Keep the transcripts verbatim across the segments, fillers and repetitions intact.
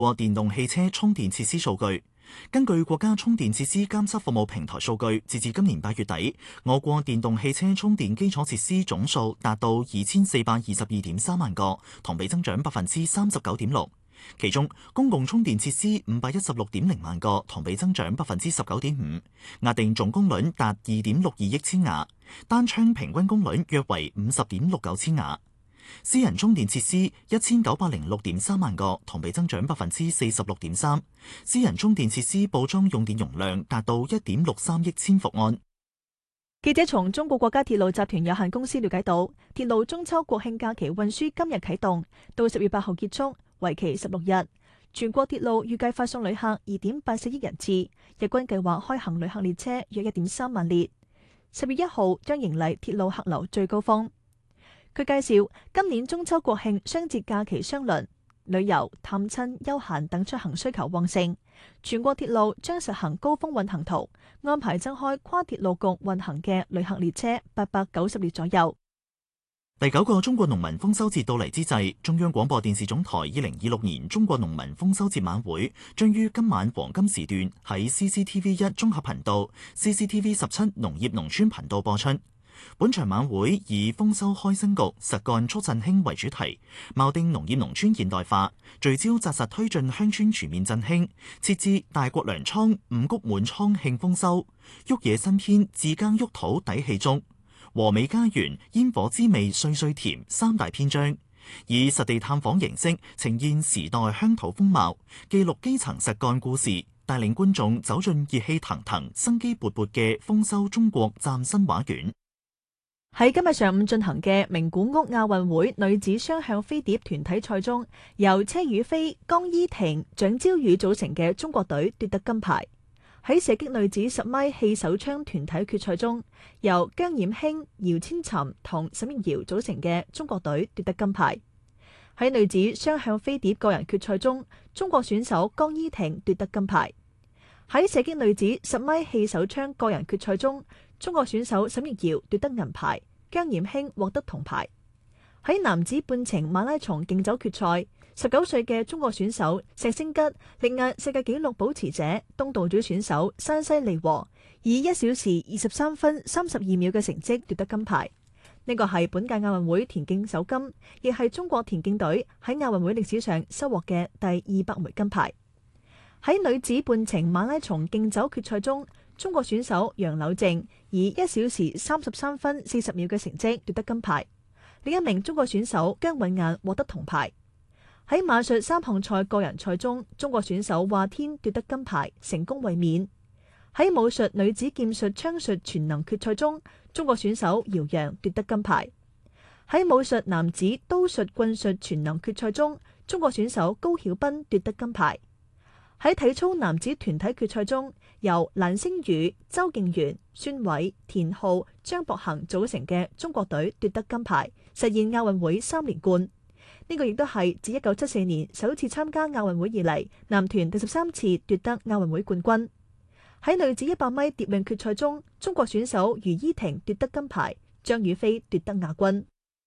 過電動汽車充電設施數據。根據國家充電設施監測服務平台數據，截至今年八月底，我國電動汽車充電基礎設施總數達到二千四百二十二點三萬個，同比增長百分之三十九點六。其中，公共充電設施五百一十六點零萬個，同比增長百分之十九點五，壓定總功率達二點六二億千瓦，單窗平均功率約為五十點六九千瓦。私人充電設施一千九百零六點三萬個，同比增長百分之四十六點三。私人充電設施報裝用電容量達到一點六三億千伏安。 記者從中國國家鐵路集團有限公司了解到，鐵路中秋國慶假期運輸今日啟動，到十月八號結束，為期十六日。全國鐵路預計發送旅客二點八四億人次，日均計劃開行旅客列車約一點三萬列。十月一號將迎嚟鐵路客流最高峰。佢介紹，今年中秋國慶雙節假期相鄰，旅遊、探親、休閒等出行需求旺盛。全國鐵路將實行高峰運行圖，安排增開跨鐵路局運行嘅旅客列車八百九十列左右。 第九個中國農民豐收節到嚟之際，中央廣播電視總台二零二六年中國農民豐收節晚會將於今晚黃金時段喺 C C T V 一綜合頻道、C C T V 十七農業農村頻道播出。本場晚會以豐收開新局、實幹促振興為主題，錨定農業農村現代化，聚焦紮實推進鄉村全面振興，設置大國糧倉、五穀滿倉慶豐收、沃野新篇、自耕沃土底氣足、和美家園、煙火滋味歲歲甜三大篇章，以實地探訪形式呈現時代鄉土風貌，記錄基層實幹故事，帶領觀眾走進熱氣騰騰、生機勃勃嘅豐收中國嶄新畫卷。 喺今日上午進行嘅名古屋亞運會女子雙向飛碟團體賽中，由車雨菲、江依婷、蔣朝宇組成嘅中國隊奪得金牌。喺射擊女子十米氣手槍團體決賽中，由姜冉馨、姚千尋同沈奕瑤組成嘅中國隊奪得金牌。喺女子雙向飛碟個人決賽中，中國選手江依婷奪得金牌。喺射擊女子十米氣手槍個人決賽中，中國選手沈奕瑤奪得銀牌，姜冉馨獲得銅牌。喺男子半程馬拉松競走決賽，十九歲嘅中國選手石星吉力壓世界紀錄保持者東道主選手山西利和，以一小時二十三分三十二秒嘅成績奪得金牌。呢個係本屆亞運會田徑首金，亦係中國田徑隊喺亞運會歷史上收穫嘅第二百枚金牌。喺女子半程馬拉松競走決賽中，中國選手楊柳靜以一小時三十三分四十秒嘅成績奪得金牌。另一名中國選手姜允雁獲得銅牌。喺馬術三項賽個人賽中，中國選手華天奪得金牌，成功衛冕。喺武術女子劍術槍術全能決賽中，中國選手姚洋奪得金牌。喺武術男子刀術棍術全能決賽中，中國選手高曉斌奪得金牌。喺體操男子團體決賽中，由蘭星宇、周敬源、孫偉、田浩、張博恒組成嘅中國隊奪得金牌，實現亞運會三連冠。呢個亦都係自一九七四年首次參加亞運會以嚟，男團第十三次奪得亞運會冠軍。喺女子一百米蝶泳決賽中，中國選手余依婷奪得金牌，張雨霏奪得亞軍。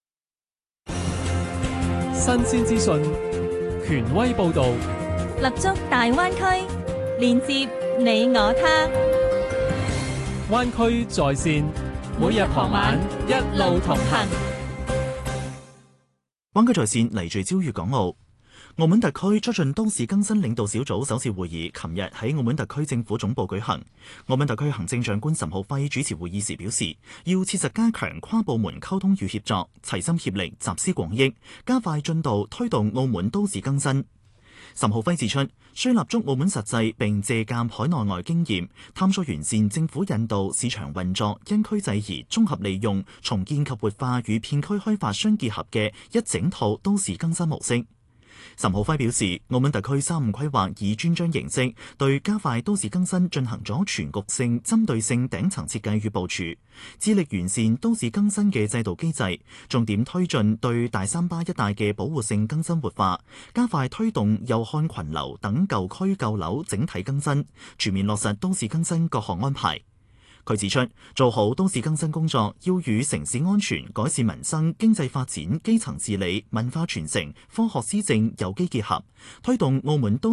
新鮮資訊，權威報道， 立足大灣區，連接你我他。 灣區在線，每日傍晚一路同行。 灣區在線嚟聚焦粵港澳。澳門特區促進都市更新領導小組首次會議琴日喺澳門特區政府總部舉行。澳門特區行政長官岑浩輝主持會議時表示，要切實加強跨部門溝通與協作，齊心協力，集思廣益，加快進度推動澳門都市更新。岑浩輝指出，需立足澳門實際並借鑑海內外經驗，探索完善政府引導、市場運作、因區制宜、綜合利用、重建及活化與片區開發相結合嘅一整套都市更新模式。岑浩輝表示，澳門特區三五規劃以專章形式對加快都市更新進行咗全局性、針對性頂層設計與部署，致力完善都市更新嘅制度機制，重點推進對大三巴一帶嘅保護性更新活化，加快推動祐漢群樓等舊區舊樓整體更新，全面落實都市更新各項安排。 佢指出，做好都市更新工作要與城市安全、改善民生、經濟發展、基層治理、文化傳承、科學施政有機結合，推動澳門都